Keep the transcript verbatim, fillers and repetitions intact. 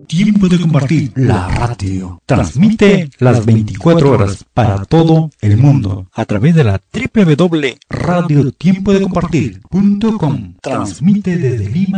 Tiempo de Compartir, la radio. Transmite las veinticuatro horas para todo el mundo a través de la doble u doble u doble u punto radio tiempo de compartir punto com. Transmite desde Lima,